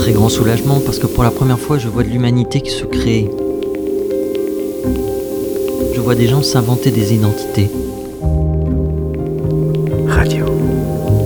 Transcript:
très grand soulagement parce que pour la première fois, je vois de l'humanité qui se crée. Je vois des gens s'inventer des identités.